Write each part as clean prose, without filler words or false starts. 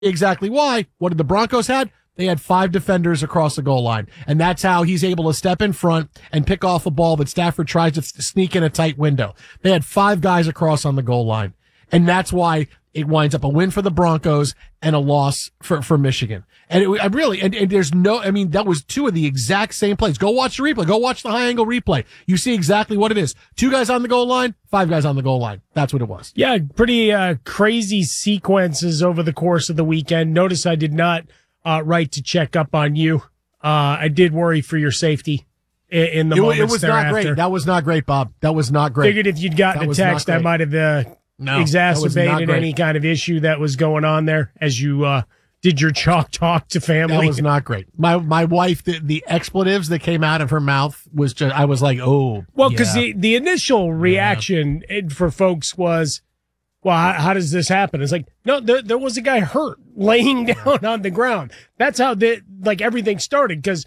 exactly why. What did the Broncos had? They had 5 defenders across the goal line. And that's how he's able to step in front and pick off a ball that Stafford tries to sneak in a tight window. They had 5 guys across on the goal line. And that's why it winds up a win for the Broncos and a loss for Michigan. And there's that was 2 of the exact same plays. Go watch the replay. Go watch the high angle replay. You see exactly what it is. 2 guys on the goal line, 5 guys on the goal line. That's what it was. Yeah, pretty crazy sequences over the course of the weekend. Notice I did not write to check up on you. I did worry for your safety in the moments It was thereafter. not great. That was not great, Bob. That was not great. Figured if you'd gotten a text, I might have exacerbated any kind of issue that was going on there as you did your chalk talk to family. That was not great. My wife, the expletives that came out of her mouth was just, I was like, oh. Well, because the initial reaction for folks was, well, how does this happen? It's like, no, there was a guy hurt laying down on the ground. That's how everything started, because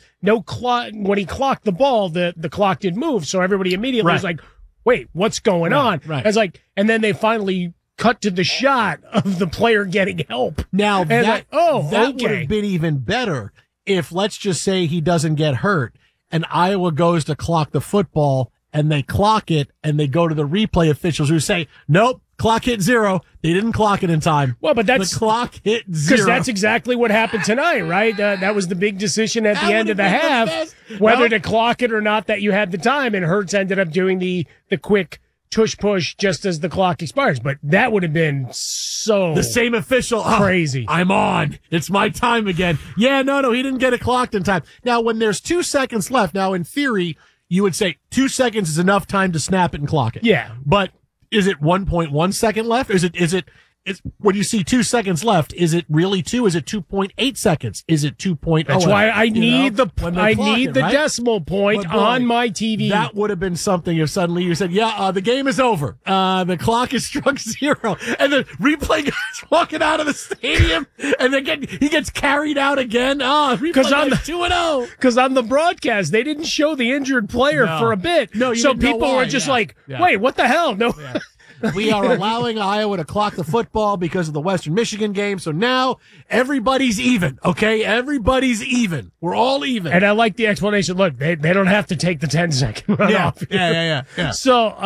when he clocked the ball, the clock didn't move. So everybody immediately was like, wait, what's going on? Right. I was like, and then they finally cut to the shot of the player getting help. Now that would okay. have been even better if, let's just say, he doesn't get hurt and Iowa goes to clock the football and they clock it and they go to the replay officials who say, nope, clock hit 0. They didn't clock it in time. Well, but that's the clock hit 0. Because that's exactly what happened tonight, right? That was the big decision at the end of the half, whether to clock it or not, that you had the time. And Hurts ended up doing the quick tush push just as the clock expires. But that would have been so the same official crazy. I'm on. It's my time again. Yeah, no, he didn't get it clocked in time. Now, when there's 2 seconds left, now in theory, you would say 2 seconds is enough time to snap it and clock it. Yeah, but is it 1.1 second left? Is it when you see 2 seconds left, is it really 2? Is it 2.8 seconds? Is it 2.0? That's why I need the right? decimal point on my TV. That would have been something if suddenly you said, the game is over. The clock has struck 0. And the replay guy's walking out of the stadium and he gets carried out again. Because on the 2-0. Because on the broadcast, they didn't show the injured player for a bit. No, so people were just wait, what the hell? No. Yeah. We are allowing Iowa to clock the football because of the Western Michigan game. So now everybody's even. Okay. Everybody's even. We're all even. And I like the explanation. Look, they don't have to take the 10-second run off. Yeah. So,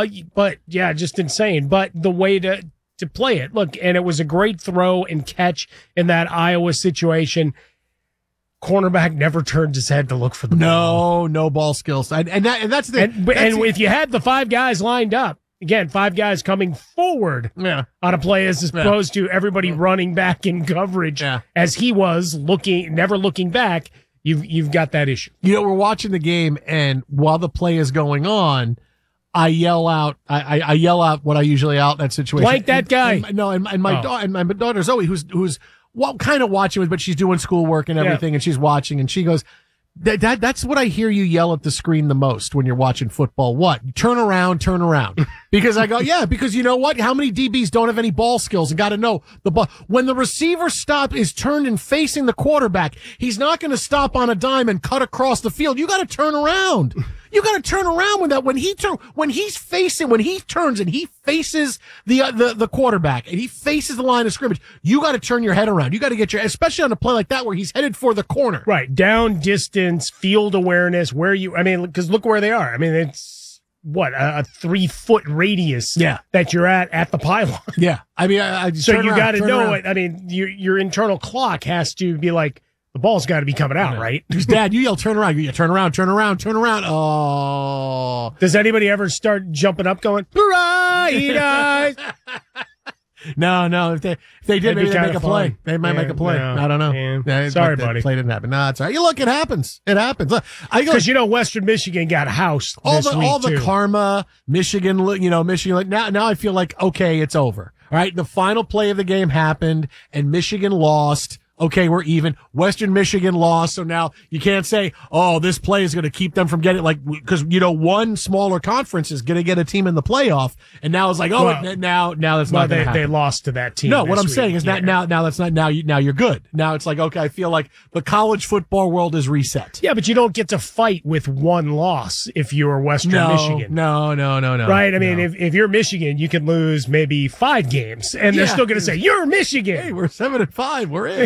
just insane. But the way to play it, look, and it was a great throw and catch in that Iowa situation. Cornerback never turned his head to look for the ball. No ball skills. And that's the, and if you had the 5 guys lined up, again, 5 guys coming forward on a play as opposed to everybody running back in coverage as he was never looking back. You've got that issue. We're watching the game, and while the play is going on, I yell out. I yell out what I usually out in that situation. Like that guy. And my daughter Zoe, who's kind of watching, but she's doing schoolwork and everything, and she's watching, and she goes, That's what I hear you yell at the screen the most when you're watching football. What? Turn around. Because I go, because you know what? How many DBs don't have any ball skills and got to know the ball? When the receiver stop is turned and facing the quarterback, he's not going to stop on a dime and cut across the field. You got to turn around. You got to turn around with that. When he turns and he faces the quarterback and he faces the line of scrimmage, you got to turn your head around. You got to get especially on a play like that where he's headed for the corner. Right. Down distance, field awareness, because look where they are. I mean, it's a 3-foot radius that you're at the pylon. Yeah. I mean, so you got to know it. I mean, your internal clock has to be like, the ball's got to be coming out, right? Because Dad, you yell, turn around. You turn around. Oh. Does anybody ever start jumping up going, hurrah, No. If they did, maybe they'd make a play. They might make a play. No, I don't know. Yeah. Sorry, buddy. Play didn't happen. No, it's all right. Look, it happens. Because Western Michigan got housed all this week, the karma, Michigan. Michigan. Now I feel like, okay, it's over. All right, the final play of the game happened, and Michigan lost. okay, we're even. Western Michigan lost, so now you can't say, oh, this play is going to keep them from getting, like, because, one smaller conference is going to get a team in the playoff, and now it's like, oh, well, now that's not going to happen. They lost to that team. No, what I'm saying is that now that's not, now you're good. Now it's like, okay, I feel like the college football world is reset. Yeah, but you don't get to fight with one loss if you're Western Michigan. No. Right? I mean, if you're Michigan, you can lose maybe 5 games, and they're still going to say, you're Michigan. Hey, we're 7-5. We're in.